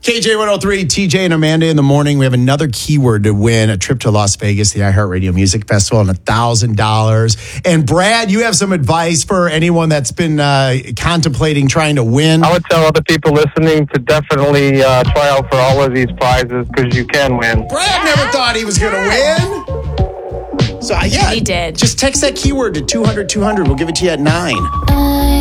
KJ103, TJ and Amanda in the morning. We have another keyword to win a trip to Las Vegas, the iHeartRadio Music Festival, and $1,000. And Brad, you have some advice for anyone that's been contemplating trying to win? I would tell other people listening to definitely try out for all of these prizes because you can win. Brad never thought he was going to win. So, yeah. He did. Just text that keyword to 200-200. We'll give it to you at 9.